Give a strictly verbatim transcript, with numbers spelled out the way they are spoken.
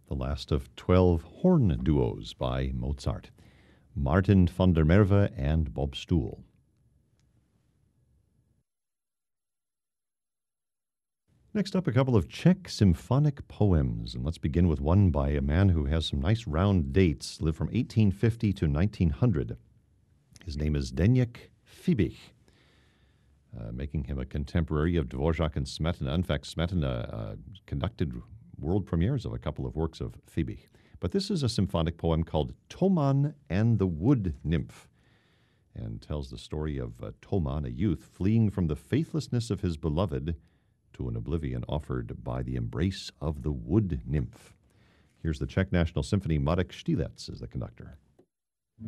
the last of twelve horn duos by Mozart. Martin van der Merwe and Bob Stoel. Next up, a couple of Czech symphonic poems, and let's begin with one by a man who has some nice round dates, lived from eighteen fifty to nineteen hundred. His name is Zdeněk Fibich, uh, making him a contemporary of Dvorak and Smetana. In fact, Smetana uh, conducted world premieres of a couple of works of Fibich. But this is a symphonic poem called Toman and the Wood Nymph, and tells the story of uh, Toman, a youth, fleeing from the faithlessness of his beloved to an oblivion offered by the embrace of the wood nymph. Here's the Czech National Symphony. Marek Štílec is the conductor.